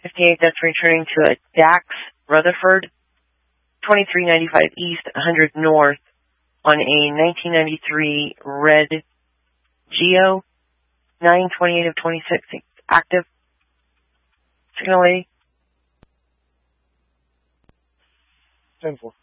58, that's returning to a Dax Rutherford, 2395 East, 100 North, on a 1993 red Geo, 928 of 26, active. Signal lady. 10-4.